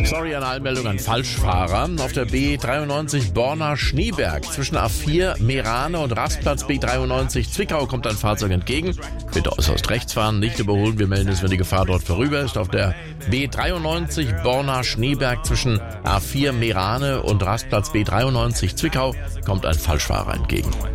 Sorry, eine Anmeldung an Falschfahrer. Auf der B93 Borna-Schneeberg zwischen A4 Meerane und Rastplatz B93 Zwickau kommt ein Fahrzeug entgegen. Bitte äußerst rechts fahren, nicht überholen. Wir melden es, wenn die Gefahr dort vorüber ist. Auf der B93 Borna-Schneeberg zwischen A4 Meerane und Rastplatz B93 Zwickau kommt ein Falschfahrer entgegen.